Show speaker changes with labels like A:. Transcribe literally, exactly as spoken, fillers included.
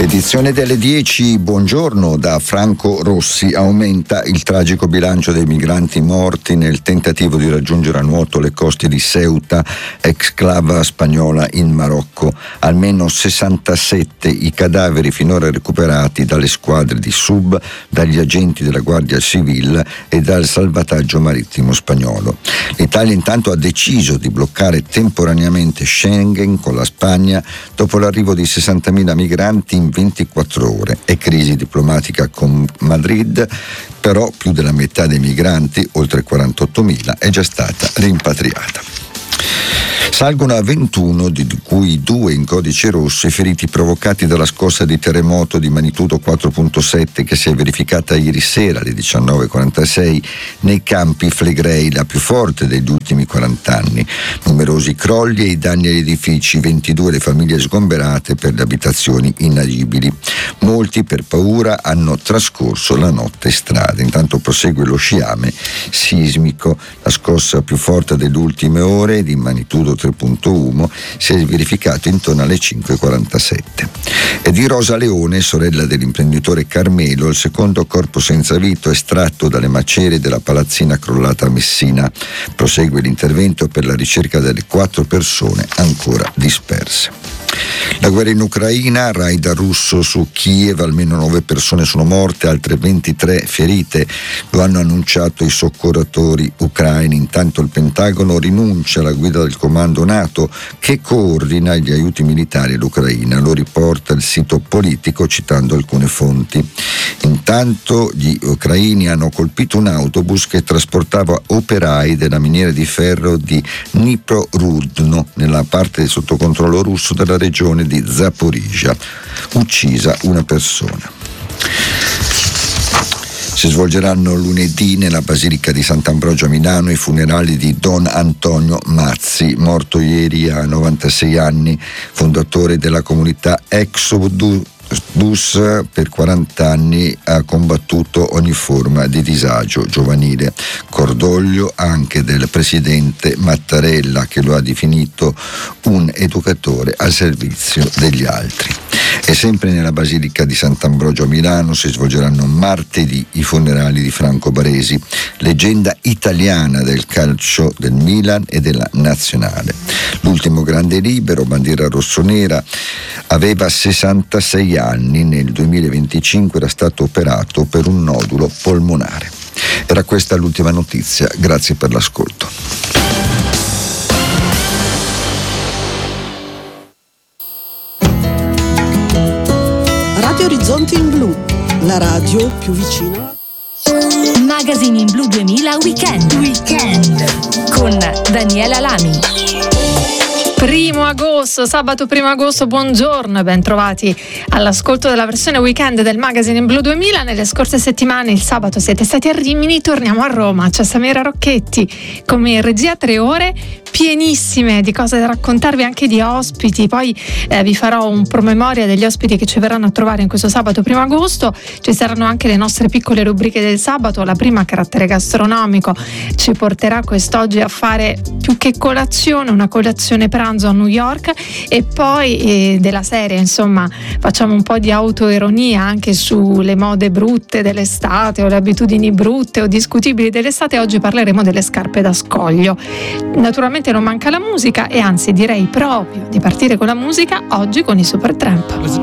A: Edizione delle dieci, buongiorno da Franco Rossi. Aumenta il tragico bilancio dei migranti morti nel tentativo di raggiungere a nuoto le coste di Ceuta, exclave spagnola in Marocco. Almeno sessantasette i cadaveri finora recuperati dalle squadre di sub, dagli agenti della Guardia Civile e dal salvataggio marittimo spagnolo. L'Italia intanto ha deciso di bloccare temporaneamente Schengen con la Spagna dopo l'arrivo di sessantamila migranti in ventiquattro ore. È crisi diplomatica con Madrid, però più della metà dei migranti, oltre quarantottomila, è già stata rimpatriata. Salgono a ventuno, di cui due in codice rosso, i feriti provocati dalla scossa di terremoto di magnitudo quattro virgola sette che si è verificata ieri sera alle diciannove e quarantasei nei campi Flegrei, la più forte degli ultimi quaranta anni. Numerosi crolli e i danni agli edifici, ventidue le famiglie sgomberate per le abitazioni inagibili. Molti per paura hanno trascorso la notte in strada. Intanto prosegue lo sciame sismico. La scossa più forte delle ultime ore, di magnitudo tre virgola uno, si è verificato intorno alle cinque e quarantasette. E di Rosa Leone, sorella dell'imprenditore Carmelo, il secondo corpo senza vita estratto dalle macerie della palazzina crollata a Messina. Prosegue l'intervento per la ricerca delle quattro persone ancora disperse. La guerra in Ucraina, raid russo su Kiev, almeno nove persone sono morte, altre ventitré ferite, lo hanno annunciato i soccorritori ucraini. Intanto il Pentagono rinuncia alla guida del comando NATO che coordina gli aiuti militari all'Ucraina, lo riporta il sito Politico citando alcune fonti. Intanto gli ucraini hanno colpito un autobus che trasportava operai della miniera di ferro di Dnipro-Rudno, nella parte sotto controllo russo della regione di Zaporizhzhia. Uccisa una persona. Si svolgeranno lunedì nella Basilica di Sant'Ambrogio a Milano i funerali di Don Antonio Mazzi, morto ieri a novantasei anni, fondatore della comunità Exodus. Dus per quaranta anni ha combattuto ogni forma di disagio giovanile. Cordoglio anche del presidente Mattarella, che lo ha definito un educatore al servizio degli altri. E sempre nella Basilica di Sant'Ambrogio a Milano si svolgeranno martedì i funerali di Franco Baresi, leggenda italiana del calcio del Milan e della Nazionale. L'ultimo grande libero, bandiera rossonera, aveva sessantasei anni, nel duemilaventicinque era stato operato per un nodulo polmonare. Era questa l'ultima notizia, grazie per l'ascolto.
B: Radio Orizzonti in Blu, la radio più vicina.
C: Magazine in Blu duemila Weekend. Weekend con Daniela Lami.
D: Primo agosto, sabato primo agosto, buongiorno e ben trovati all'ascolto della versione weekend del Magazine in Blu duemila. Nelle scorse settimane il sabato siete stati a Rimini, torniamo a Roma, c'è Samira Rocchetti come in regia, tre ore pienissime di cose da raccontarvi, anche di ospiti. Poi eh, vi farò un promemoria degli ospiti che ci verranno a trovare in questo sabato primo agosto. Ci saranno anche le nostre piccole rubriche del sabato. La prima, a carattere gastronomico, ci porterà quest'oggi a fare più che colazione, una colazione pranzo a New York, e poi eh, della serie, insomma, facciamo un po' di autoironia anche sulle mode brutte dell'estate o le abitudini brutte o discutibili dell'estate. Oggi parleremo delle scarpe da scoglio. Naturalmente non manca la musica, e anzi direi proprio di partire con la musica oggi con i Supertramp.